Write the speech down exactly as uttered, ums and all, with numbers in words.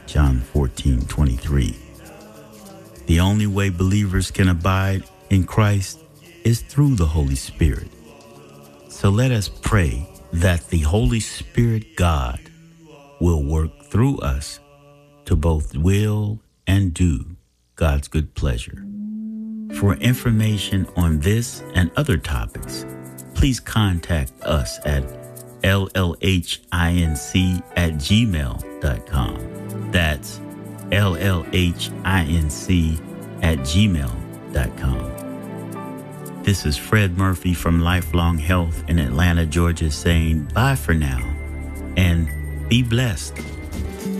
John fourteen twenty-three. The only way believers can abide in Christ is through the Holy Spirit. So let us pray that the Holy Spirit God will work through us to both will and do God's good pleasure. For information on this and other topics, please contact us at L L H I N C at gmail dot com. That's L L H I N C at gmail dot com. This is Fred Murphy from Lifelong Health in Atlanta, Georgia, saying bye for now and be blessed.